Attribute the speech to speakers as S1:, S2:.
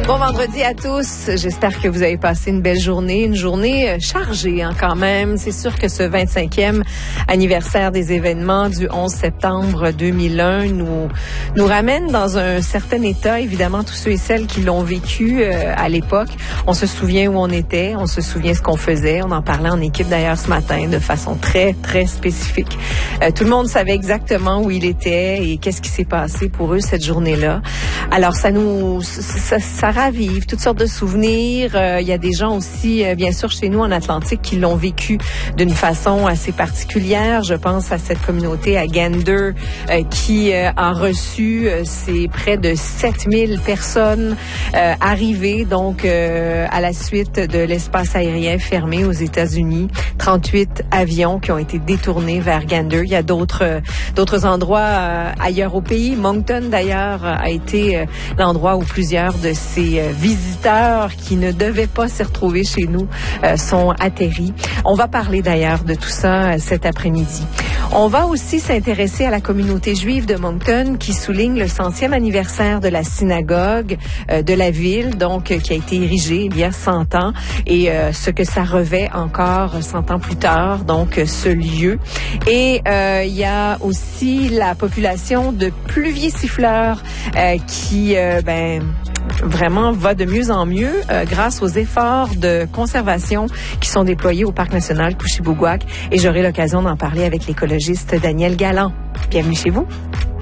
S1: Bon vendredi à tous. J'espère que vous avez passé une belle journée, une journée chargée quand même. C'est sûr que ce 25e anniversaire des événements du 11 septembre 2001 nous ramène dans un certain état. Évidemment, tous ceux et celles qui l'ont vécu à l'époque, on se souvient où on était, on se souvient ce qu'on faisait. On en parlait en équipe d'ailleurs ce matin de façon très, très spécifique. Tout le monde savait exactement où il était et qu'est-ce qui s'est passé pour eux cette journée-là. Alors, ça ravive toutes sortes de souvenirs. Il y a des gens aussi, bien sûr, chez nous en Atlantique qui l'ont vécu d'une façon assez particulière. Je pense à cette communauté à Gander qui a reçu ces près de 7000 personnes arrivées donc à la suite de l'espace aérien fermé aux États-Unis. 38 avions qui ont été détournés vers Gander. Il y a d'autres endroits ailleurs au pays. Moncton, d'ailleurs, a été l'endroit où plusieurs de ces visiteurs qui ne devaient pas se retrouver chez nous sont atterris. On va parler d'ailleurs de tout ça cet après-midi. On va aussi s'intéresser à la communauté juive de Moncton qui souligne le 100e anniversaire de la synagogue de la ville, donc qui a été érigée il y a 100 ans et ce que ça revêt encore 100 ans plus tard, donc ce lieu. Et il y a aussi la population de pluviers-siffleurs qui vraiment va de mieux en mieux grâce aux efforts de conservation qui sont déployés au Parc national Couchibougouac. Et j'aurai l'occasion d'en parler avec l'écologiste Daniel Galland. Bienvenue chez vous.